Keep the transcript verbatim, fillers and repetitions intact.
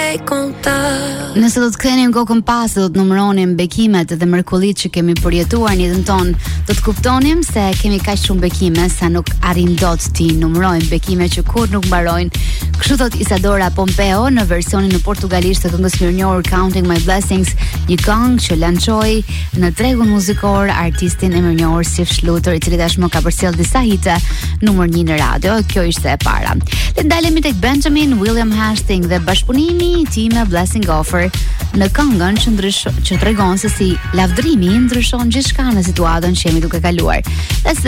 Nëse do të kthenim kokën pas, do të numëronim bekimet dhe mrekullitë që kemi përjetuar në jetën tonë, do të kuptonim se kemi kaq shumë bekime sa nuk arrin dot ti numërojmë bekime që kur nuk mbarojnë. Kështu thot Isadora Pompeo në versionin në portugalisht të këngës mirënjohur Counting My Blessings, një këngë që lançoi në tregun muzikor artistin e mirënjohur Sif Shluter, i cili tashmë ka përsëll disa hite numër një në radio. Kjo ishte e para. Le të ndalemi tek Benjamin William Hastings dhe bashkëpunimi i tij me Blessing Offer në këngën që ndryshon, që tregon se si lavdrimi ndryshon gjithçka në situatën që jemi duke kaluar. Let's